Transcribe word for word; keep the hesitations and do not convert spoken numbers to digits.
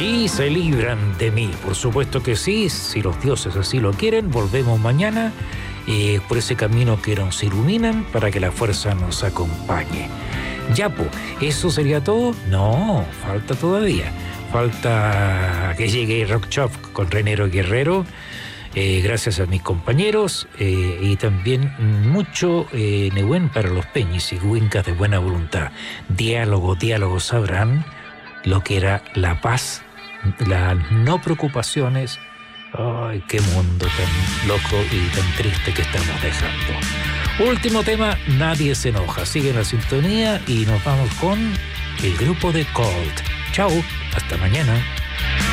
y se libran de mí. Por supuesto que sí, si los dioses así lo quieren, volvemos mañana eh, por ese camino que nos iluminan para que la fuerza nos acompañe. Ya, pues, ¿eso sería todo? No, falta todavía. Falta que llegue Rock Shop con Renero Guerrero, eh, gracias a mis compañeros, eh, y también mucho eh, Nehuen para los peñis y huincas de buena voluntad. Diálogo, diálogo sabrán lo que era la paz, las no preocupaciones. Ay, qué mundo tan loco y tan triste que estamos dejando. Último tema, Nadie se enoja. Sigue en la sintonía y nos vamos con el grupo de Cold. Chao, hasta mañana.